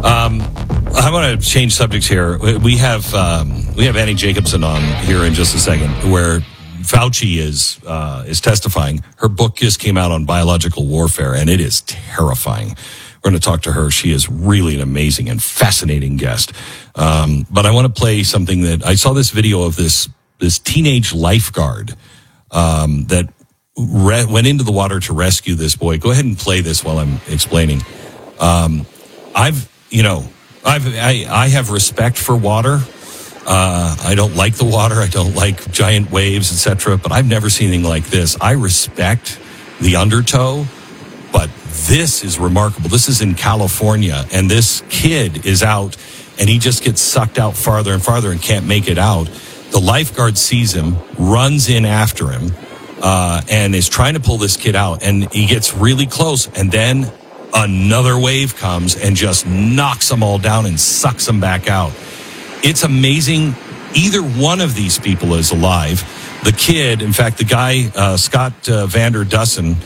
I want to change subjects here. We have Annie Jacobson on here in just a second, where Fauci is testifying. Her book just came out on biological warfare, and it is terrifying. We're going to talk to her. She is really an amazing and fascinating guest. But I want to play something that I saw this video of this teenage lifeguard that went into the water to rescue this boy. Go ahead and play this while I'm explaining. I have respect for water. I don't like the water. I don't like giant waves, etc. But I've never seen anything like this. I respect the undertow, but this is remarkable. This is in California, and this kid is out, and he just gets sucked out farther and farther and can't make it out. The lifeguard sees him, runs in after him, and is trying to pull this kid out, and he gets really close, and then another wave comes and just knocks them all down and sucks them back out. It's amazing. Either one of these people is alive. The kid, in fact, the guy, Scott Vander Dussen,